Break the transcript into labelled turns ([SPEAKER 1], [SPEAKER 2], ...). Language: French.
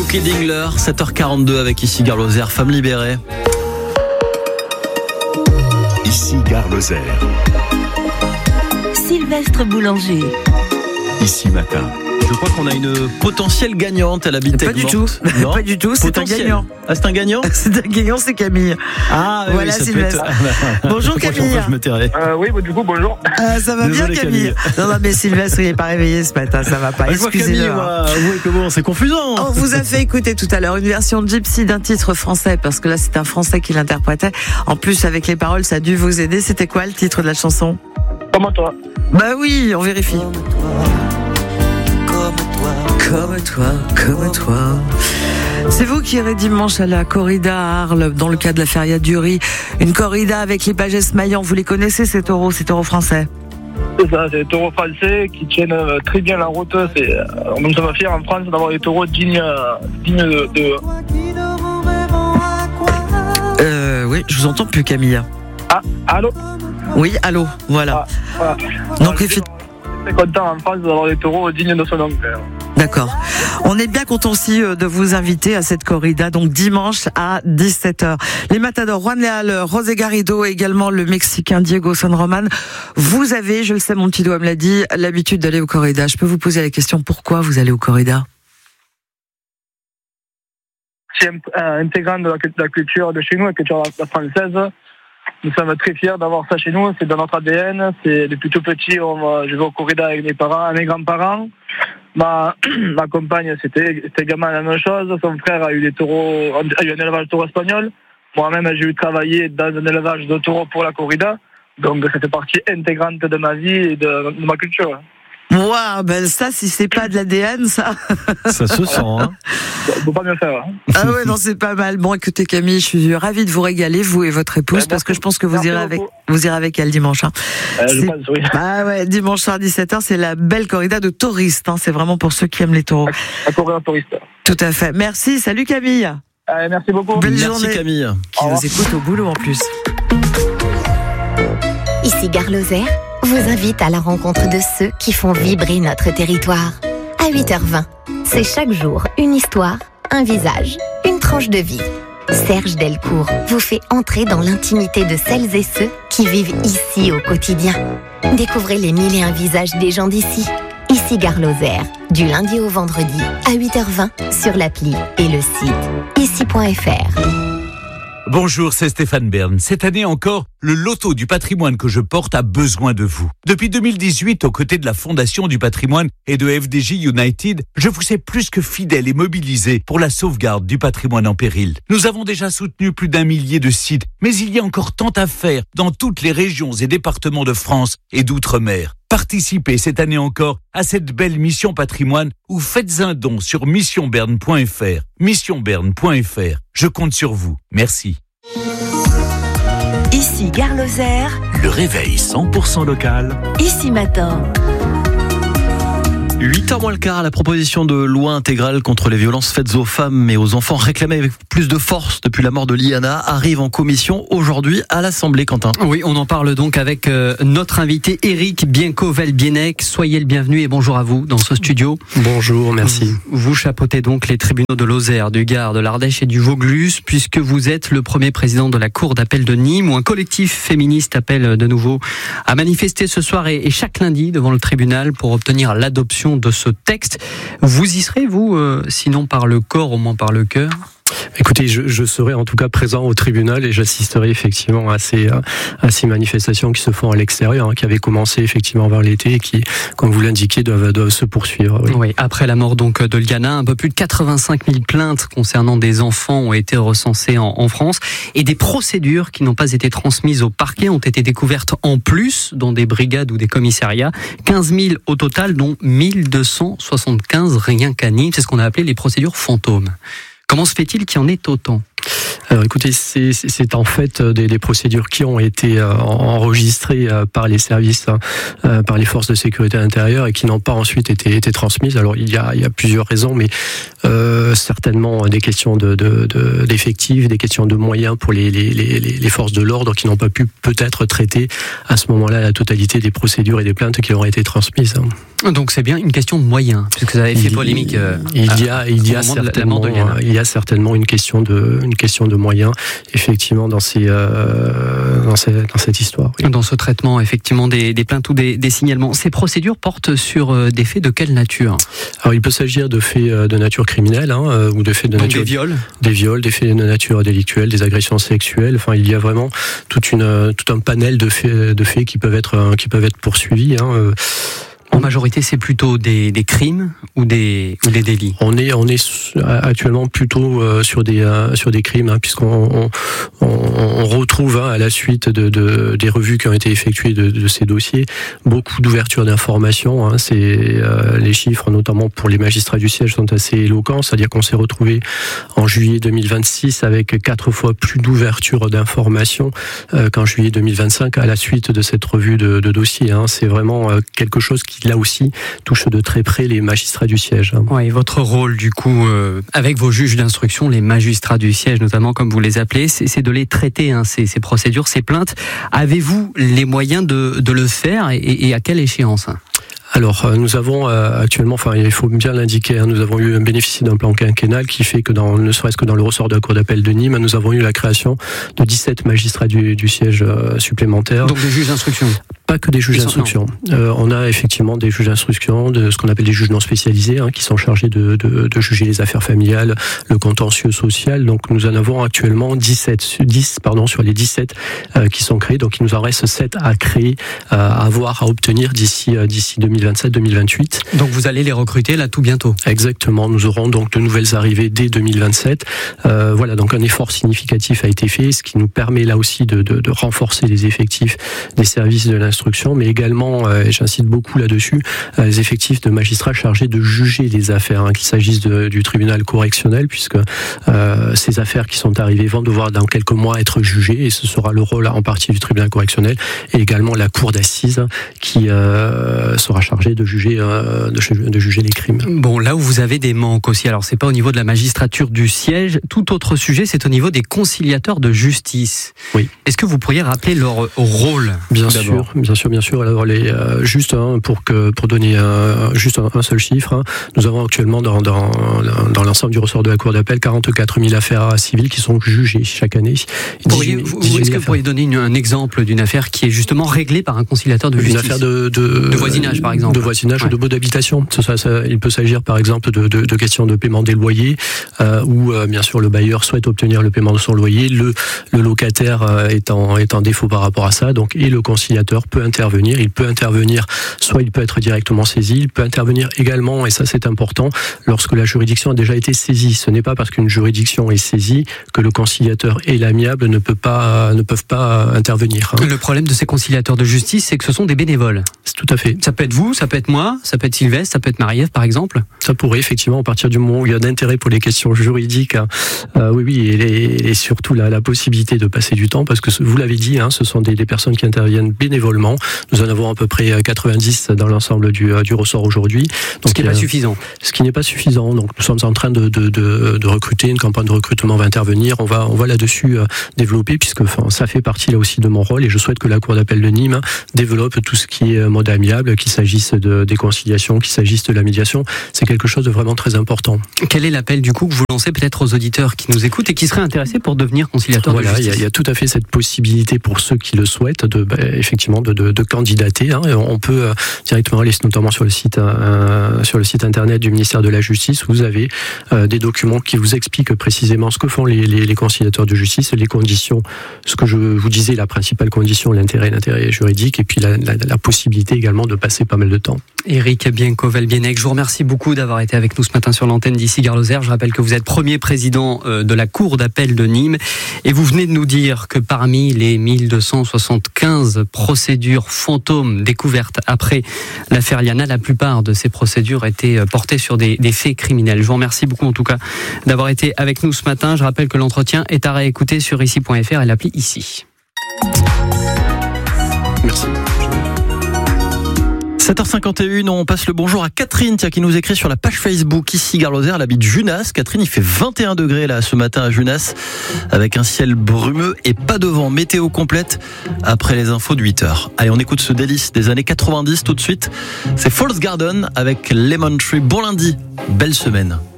[SPEAKER 1] Cookie Dingler, 7h42 avec ici Gare Lozère, femme libérée.
[SPEAKER 2] Ici Gare Lozère.
[SPEAKER 3] Sylvestre Boulanger.
[SPEAKER 2] Ici Matin.
[SPEAKER 1] Je crois qu'on a une potentielle gagnante, elle habite
[SPEAKER 4] Pas du tout,
[SPEAKER 1] non
[SPEAKER 4] pas du tout, c'est un gagnant.
[SPEAKER 1] Ah, c'est un gagnant.
[SPEAKER 4] C'est un gagnant, c'est Camille.
[SPEAKER 1] Ah oui,
[SPEAKER 4] voilà,
[SPEAKER 1] ça
[SPEAKER 4] Sylvestre.
[SPEAKER 1] peut être...
[SPEAKER 4] Bonjour Camille.
[SPEAKER 1] Je me tairai.
[SPEAKER 5] Oui, du coup, bonjour.
[SPEAKER 4] Ça va
[SPEAKER 1] Désolé,
[SPEAKER 4] bien Camille. Non, mais Sylvestre, il n'est pas réveillé ce matin, ça va pas.
[SPEAKER 1] Je vois
[SPEAKER 4] Excusez-le.
[SPEAKER 1] Camille, moi, avouez que bon, c'est confusant.
[SPEAKER 4] On vous a fait écouter tout à l'heure une version de Gypsy d'un titre français, parce que là c'est un français qui l'interprétait. En plus, avec les paroles, ça a dû vous aider. C'était quoi le titre de la chanson?
[SPEAKER 5] Comment toi?
[SPEAKER 4] Bah oui, on vérifie. Comme toi. C'est vous qui irez dimanche à la corrida à Arles, dans le cadre de la Feria du Riz. Une corrida avec les pages maillants. Vous les connaissez, ces taureaux français?
[SPEAKER 5] C'est ça, c'est des taureaux français qui tiennent très bien la route. Nous sommes fiers en France d'avoir des taureaux dignes de...
[SPEAKER 4] Oui, je vous entends plus Camille.
[SPEAKER 5] Ah, allô?
[SPEAKER 4] Oui, allô, voilà.
[SPEAKER 5] Voilà.
[SPEAKER 4] Donc,
[SPEAKER 5] je suis très content en France d'avoir des taureaux dignes de son nom.
[SPEAKER 4] D'accord. On est bien content aussi de vous inviter à cette corrida, donc dimanche à 17h. Les matadors Juan Leal, José Garrido et également le Mexicain Diego San Roman. Vous avez, je le sais, mon petit doigt me l'a dit, l'habitude d'aller au corrida. Je peux vous poser la question, pourquoi vous allez au corrida?
[SPEAKER 5] C'est intégrant de la culture de chez nous, la culture française. Nous sommes très fiers d'avoir ça chez nous, c'est dans notre ADN. C'est depuis tout petit, je vais au corrida avec mes parents, mes grands-parents. Ma compagne, c'était également la même chose. Son frère a eu un élevage de taureaux espagnol. Moi-même, j'ai eu travaillé dans un élevage de taureaux pour la corrida. Donc, ça fait partie intégrante de ma vie et de ma culture.
[SPEAKER 4] Waouh, ben ça, si c'est pas de l'ADN, ça.
[SPEAKER 1] Ça se sent, hein.
[SPEAKER 5] On peut pas mieux faire. Hein.
[SPEAKER 4] Ah ouais, non, c'est pas mal. Bon, écoutez, Camille, je suis ravie de vous régaler, vous et votre épouse, parce que je pense que vous irez avec elle dimanche. Hein.
[SPEAKER 5] Je pense, oui.
[SPEAKER 4] Ah ouais, dimanche soir 17h, c'est la belle corrida de touristes. Hein. C'est vraiment pour ceux qui aiment les taureaux.
[SPEAKER 5] La corrida touriste.
[SPEAKER 4] Tout à fait. Merci. Salut Camille.
[SPEAKER 5] Merci beaucoup.
[SPEAKER 4] Belle
[SPEAKER 1] Merci
[SPEAKER 4] journée.
[SPEAKER 1] Camille.
[SPEAKER 4] Qui nous écoute au boulot en plus.
[SPEAKER 6] Ici Gare Lozère vous invite à la rencontre de ceux qui font vibrer notre territoire. À 8h20, c'est chaque jour une histoire, un visage, une tranche de vie. Serge Delcourt vous fait entrer dans l'intimité de celles et ceux qui vivent ici au quotidien. Découvrez les 1001 visages des gens d'ici. Ici Gare Lozère, du lundi au vendredi à 8h20 sur l'appli et le site ici.fr.
[SPEAKER 7] Bonjour, c'est Stéphane Bern. Cette année encore, le loto du patrimoine que je porte a besoin de vous. Depuis 2018, aux côtés de la Fondation du patrimoine et de FDJ United, je vous ai plus que fidèle et mobilisé pour la sauvegarde du patrimoine en péril. Nous avons déjà soutenu plus d'1 millier de sites, mais il y a encore tant à faire dans toutes les régions et départements de France et d'outre-mer. Participez cette année encore à cette belle mission patrimoine ou faites un don sur missionberne.fr. Missionberne.fr. Je compte sur vous. Merci.
[SPEAKER 3] Ici Gare Lozère.
[SPEAKER 2] Le réveil 100% local.
[SPEAKER 3] Ici Matin.
[SPEAKER 1] 8h moins le quart, la proposition de loi intégrale contre les violences faites aux femmes et aux enfants réclamée avec plus de force depuis la mort de Liana arrive en commission aujourd'hui à l'Assemblée, Quentin.
[SPEAKER 8] Oui, on en parle donc avec notre invité Éric Bienco-Velbienec. Soyez le bienvenu et bonjour à vous dans ce studio.
[SPEAKER 9] Bonjour, merci.
[SPEAKER 8] Vous chapeautez donc les tribunaux de Lozère, du Gard, de l'Ardèche et du Vaucluse, puisque vous êtes le premier président de la Cour d'appel de Nîmes, où un collectif féministe appelle de nouveau à manifester ce soir et chaque lundi devant le tribunal pour obtenir l'adoption de ce texte. Vous y serez, vous, sinon par le corps, au moins par le cœur?
[SPEAKER 9] Écoutez, je serai en tout cas présent au tribunal et j'assisterai effectivement à ces manifestations qui se font à l'extérieur, qui avaient commencé effectivement vers l'été et qui, comme vous l'indiquez, doivent se poursuivre. Oui.
[SPEAKER 8] Oui, après la mort donc de Liana, un peu plus de 85 000 plaintes concernant des enfants ont été recensées en France et des procédures qui n'ont pas été transmises au parquet ont été découvertes en plus dans des brigades ou des commissariats. 15 000 au total, dont 1275 rien qu'à Nîmes. C'est ce qu'on a appelé les procédures fantômes. Comment se fait-il qu'il y en ait autant ?
[SPEAKER 9] Alors écoutez, c'est en fait des procédures qui ont été enregistrées par les services, par les forces de sécurité intérieure et qui n'ont pas ensuite été transmises. Alors il y a plusieurs raisons, mais certainement des questions d'effectifs, des questions de moyens pour les forces de l'ordre qui n'ont pas pu peut-être traiter à ce moment-là la totalité des procédures et des plaintes qui auraient été transmises.
[SPEAKER 8] Donc c'est bien une question de moyens, puisque ça avait fait polémique.
[SPEAKER 9] Il y a certainement une question de moyens, effectivement, dans cette histoire. Oui.
[SPEAKER 8] Dans ce traitement, effectivement, des plaintes ou des signalements. Ces procédures portent sur des faits de quelle nature ?
[SPEAKER 9] Alors il peut s'agir de faits de nature criminelle, ou de faits de nature... Des viols, des faits de nature délictuelle, des agressions sexuelles. Enfin, il y a vraiment tout un panel de faits qui peuvent être poursuivis.
[SPEAKER 8] En majorité, c'est plutôt des crimes ou des délits.
[SPEAKER 9] On est actuellement plutôt sur des crimes, puisqu'on retrouve à la suite des revues qui ont été effectuées de ces dossiers beaucoup d'ouverture d'informations. Les chiffres, notamment pour les magistrats du siège, sont assez éloquents. C'est-à-dire qu'on s'est retrouvé en juillet 2026 avec 4 fois plus d'ouverture d'informations qu'en juillet 2025 à la suite de cette revue de dossiers. C'est vraiment quelque chose qui là aussi touche de très près les magistrats du siège.
[SPEAKER 8] Ouais, et votre rôle du coup avec vos juges d'instruction, les magistrats du siège notamment comme vous les appelez, c'est de les traiter, ces procédures, ces plaintes. Avez-vous les moyens de le faire et à quelle échéance ?
[SPEAKER 9] Alors, nous avons actuellement, il faut bien l'indiquer, nous avons bénéficié d'un plan quinquennal qui fait que ne serait-ce que dans le ressort de la Cour d'appel de Nîmes, nous avons eu la création de 17 magistrats du siège supplémentaires.
[SPEAKER 8] Donc des juges d'instruction ?
[SPEAKER 9] Pas que des juges d'instruction. On a effectivement des juges d'instruction, de ce qu'on appelle des juges non spécialisés, qui sont chargés de juger les affaires familiales, le contentieux social. Donc nous en avons actuellement 10 sur les 17 qui sont créés. Donc il nous en reste 7 à créer, à obtenir d'ici 2027-2028.
[SPEAKER 8] Donc vous allez les recruter là tout bientôt.
[SPEAKER 9] Exactement. Nous aurons donc de nouvelles arrivées dès 2027. Voilà, donc un effort significatif a été fait, ce qui nous permet là aussi de renforcer les effectifs des services de l'instruction, mais également, et j'insiste beaucoup là-dessus, les effectifs de magistrats chargés de juger les affaires, qu'il s'agisse du tribunal correctionnel, puisque ces affaires qui sont arrivées vont devoir dans quelques mois être jugées, et ce sera le rôle en partie du tribunal correctionnel, et également la cour d'assises qui sera chargée de juger les crimes.
[SPEAKER 8] Bon, là où vous avez des manques aussi, alors c'est pas au niveau de la magistrature du siège, tout autre sujet, c'est au niveau des conciliateurs de justice.
[SPEAKER 9] Oui.
[SPEAKER 8] Est-ce que vous pourriez rappeler leur rôle ?
[SPEAKER 9] Bien sûr. Alors pour donner juste un seul chiffre, nous avons actuellement dans l'ensemble du ressort de la Cour d'appel 44 000 affaires civiles qui sont jugées chaque année.
[SPEAKER 8] Est-ce que vous pourriez donner un exemple d'une affaire qui est justement réglée par un conciliateur de justice ?
[SPEAKER 9] Une affaire de
[SPEAKER 8] voisinage par exemple.
[SPEAKER 9] De voisinage ou de baux d'habitation. Il peut s'agir par exemple de questions de paiement des loyers, où bien sûr le bailleur souhaite obtenir le paiement de son loyer, le locataire est en défaut par rapport à ça, et le conciliateur peut intervenir. Il peut intervenir, soit il peut être directement saisi, il peut intervenir également, et ça c'est important, lorsque la juridiction a déjà été saisie. Ce n'est pas parce qu'une juridiction est saisie que le conciliateur et l'amiable ne peuvent pas intervenir.
[SPEAKER 8] Le problème de ces conciliateurs de justice, c'est que ce sont des bénévoles.
[SPEAKER 9] C'est tout à fait.
[SPEAKER 8] Ça peut être vous, ça peut être moi, ça peut être Sylvestre, ça peut être Marie-Ève par exemple.
[SPEAKER 9] Ça pourrait effectivement, à partir du moment où il y a d'intérêt pour les questions juridiques, et surtout la possibilité de passer du temps, parce que vous l'avez dit, ce sont des personnes qui interviennent bénévolement. Nous en avons à peu près 90 dans l'ensemble du ressort aujourd'hui.
[SPEAKER 8] Ce qui n'est pas suffisant.
[SPEAKER 9] Ce qui n'est pas suffisant. Donc nous sommes en train de recruter, une campagne de recrutement va intervenir. On va là-dessus développer, puisque ça fait partie là aussi de mon rôle, et je souhaite que la Cour d'appel de Nîmes développe tout ce qui est mode amiable, qu'il s'agisse des conciliations, qu'il s'agisse de la médiation. C'est quelque chose de vraiment très important.
[SPEAKER 8] Quel est l'appel du coup que vous lancez peut-être aux auditeurs qui nous écoutent et qui seraient intéressés pour devenir conciliateur de justice ?
[SPEAKER 9] Il y a tout à fait cette possibilité pour ceux qui le souhaitent effectivement de candidater. On peut directement aller notamment sur le site internet du ministère de la Justice. Vous avez des documents qui vous expliquent précisément ce que font les conciliateurs de justice, les conditions, ce que je vous disais, la principale condition, l'intérêt juridique, et puis la possibilité également de passer pas mal de temps.
[SPEAKER 8] Éric Biencovel-Bienec, je vous remercie beaucoup d'avoir été avec nous ce matin sur l'antenne d'ici Gare Lozère. Je rappelle que vous êtes premier président de la Cour d'appel de Nîmes, et vous venez de nous dire que parmi les 1275 procédures fantômes découvertes après l'affaire Liana, la plupart de ces procédures étaient portées sur des faits criminels. Je vous remercie beaucoup en tout cas d'avoir été avec nous ce matin. Je rappelle que l'entretien est à réécouter sur ici.fr et l'appli Ici.
[SPEAKER 9] Merci.
[SPEAKER 1] 7h51, on passe le bonjour à Catherine, qui nous écrit sur la page Facebook. Ici Gare Lozère, elle habite Junas. Catherine, il fait 21 degrés là ce matin à Junas, avec un ciel brumeux et pas de vent. Météo complète après les infos de 8h. Allez, on écoute ce délice des années 90 tout de suite. C'est False Garden avec Lemon Tree. Bon lundi, belle semaine.